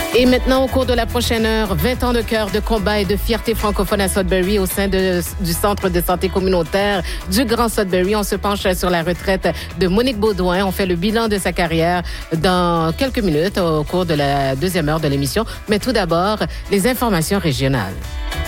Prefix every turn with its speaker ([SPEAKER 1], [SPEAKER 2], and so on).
[SPEAKER 1] Et maintenant, au cours de la prochaine heure, 20 ans de cœur, de combat et de fierté francophone à Sudbury au sein du Centre de santé communautaire du Grand Sudbury. On se penche sur la retraite de Monique Baudouin. On fait le bilan de sa carrière dans quelques minutes au cours de la deuxième heure de l'émission. Mais tout d'abord, les informations régionales.